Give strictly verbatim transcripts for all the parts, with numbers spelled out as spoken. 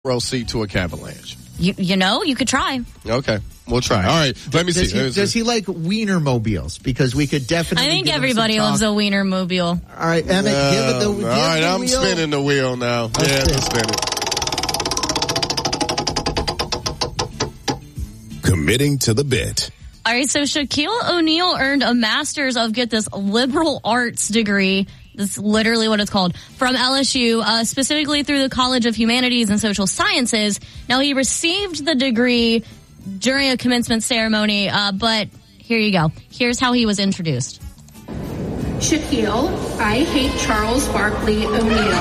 row seat to a Cavalanche? You, you know, you could try. Okay, we'll try. All right, let me does see. He, does he like Wienermobiles? Because we could definitely. I think give everybody him some loves a Wienermobile. All right, Emmett, uh, give it the. All give right, the I'm wheel. spinning the wheel now. Let's yeah, spin. I'm spinning. Committing to the bit. All right, so Shaquille O'Neal earned a master's of, get this, liberal arts degree. That's literally what it's called, from L S U, uh, specifically through the College of Humanities and Social Sciences. Now, he received the degree during a commencement ceremony, uh, but here you go. Here's how he was introduced. Shaquille, I hate Charles Barkley O'Neal.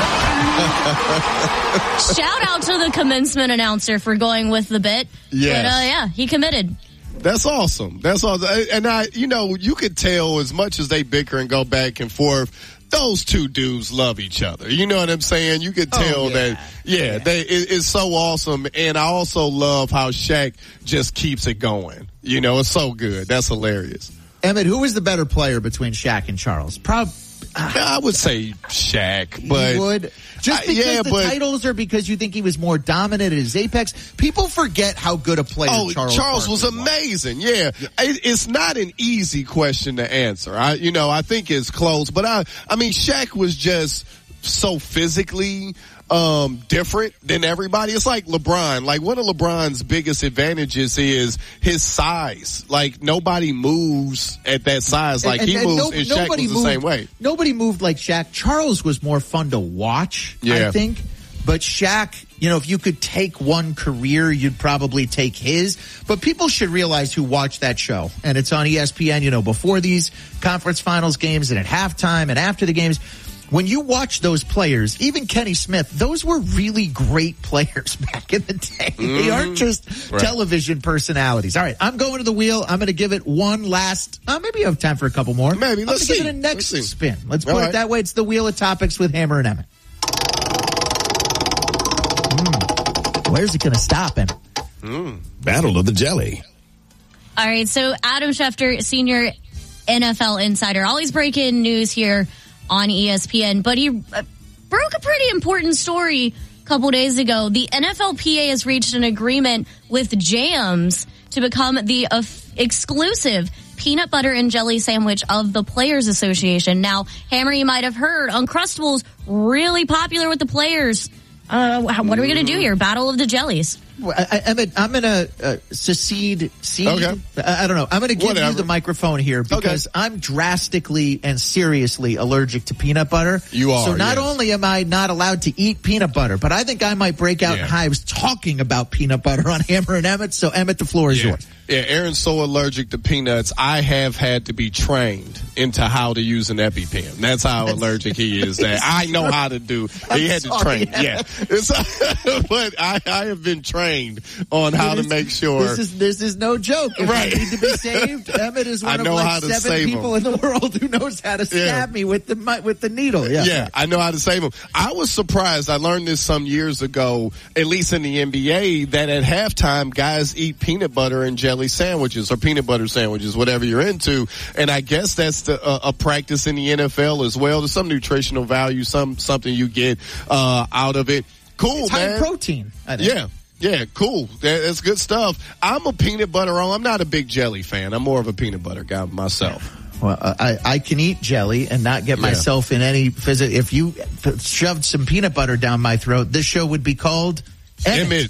Shout out to the commencement announcer for going with the bit. Yes. But, uh, yeah, he committed. That's awesome. That's awesome. And I, you know, you could tell as much as they bicker and go back and forth, those two dudes love each other. You know what I'm saying? You could tell oh, yeah. that, yeah, yeah. They, it, it's so awesome. And I also love how Shaq just keeps it going. You know, it's so good. That's hilarious. Emmett, who was the better player between Shaq and Charles? Prob- I would say Shaq, but you would just because uh, yeah, the but, titles, or because you think he was more dominant at his apex. People forget how good a player oh, Charles, Charles was Barkley amazing. Yeah, it, it's not an easy question to answer. I, you know, I think it's close, but I, I mean, Shaq was just so physically um different than everybody. It's like LeBron. Like, one of LeBron's biggest advantages is his size. Like, nobody moves at that size like and, he and moves, no, and Shaq was the moved, same way. Nobody moved like Shaq. Charles was more fun to watch, yeah. I think. But Shaq, you know, if you could take one career, you'd probably take his. But people should realize who watched that show. And it's on E S P N, you know, before these conference finals games and at halftime and after the games. When you watch those players, even Kenny Smith, those were really great players back in the day. Mm, they aren't just right. television personalities. All right, I'm going to the wheel. I'm going to give it one last, uh, maybe you have time for a couple more. Maybe. I'm Let's going to see. give it a next Let's spin. Let's put All it right. that way. It's the Wheel of Topics with Hammer and Emmett. Mm. Where's it going to stop, Emmett? Mm. Battle of the Jelly. All right, so Adam Schefter, senior N F L insider, always breaking news here on E S P N, but he uh, broke a pretty important story a couple days ago. The N F L P A has reached an agreement with Jams to become the uh, exclusive peanut butter and jelly sandwich of the Players Association. Now, Hammer, you might have heard, Uncrustables really popular with the players. Uh, what are we going to do here? Battle of the Jellies. Well, I, I, I'm going to uh, secede. Seed, okay. I, I don't know. I'm going to give Whatever. you the microphone here because okay. I'm drastically and seriously allergic to peanut butter. You are. So not yes. only am I not allowed to eat peanut butter, but I think I might break out yeah. in hives talking about peanut butter on Hammer and Emmett. So Emmett, the floor is yeah. yours. Yeah, Aaron's so allergic to peanuts, I have had to be trained into how to use an EpiPen. That's how That's, allergic he is. That I know how to do. I'm he had sorry, to train. Yeah. It's, but I, I have been trained on how is, to make sure. This is, this is no joke. If right. I need to be saved, Emmett is one I know of how like to seven save people him. in the world who knows how to stab yeah. me with the with the needle. Yeah. Yeah, I know how to save them. I was surprised. I learned this some years ago, at least in the N B A, that at halftime, guys eat peanut butter and jelly sandwiches or peanut butter sandwiches, whatever you're into. And I guess that's the, uh, a practice in the N F L as well. There's some nutritional value, some something you get uh, out of it. Cool, it's man. High protein. I think. Yeah. Yeah, cool. That, that's good stuff. I'm a peanut butter. I'm not a big jelly fan. I'm more of a peanut butter guy myself. Well, I, I can eat jelly and not get yeah. myself in any visit. If you shoved some peanut butter down my throat, this show would be called Emmett.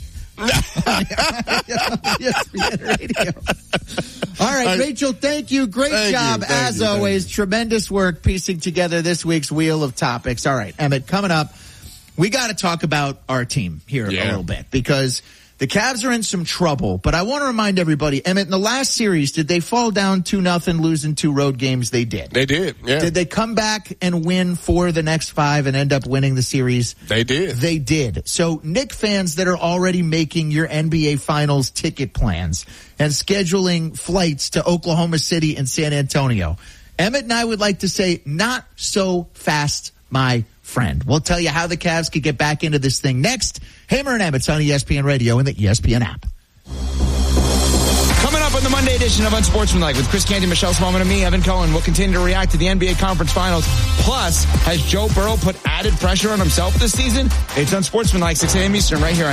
Yes, radio. All right, I, Rachel, thank you. Great thank job, you, thank as you, always. Tremendous work piecing together this week's Wheel of Topics. All right, Emmett, coming up, we got to talk about our team here yeah. a little bit because the Cavs are in some trouble, but I want to remind everybody, Emmett, in the last series, did they fall down two nothing, losing two road games? They did. They did, yeah. Did they come back and win for the next five and end up winning the series? They did. They did. So, Knick fans that are already making your N B A Finals ticket plans and scheduling flights to Oklahoma City and San Antonio, Emmett and I would like to say, not so fast, my friend. We'll tell you how the Cavs could get back into this thing next. Hammer and Emmett's on E S P N Radio and the E S P N app. Coming up in the Monday edition of Unsportsmanlike with Chris Canty, Michelle Smallman, and me, Evan Cohen. We'll continue to react to the N B A Conference Finals. Plus, has Joe Burrow put added pressure on himself this season? It's Unsportsmanlike, six a.m. Eastern, right here on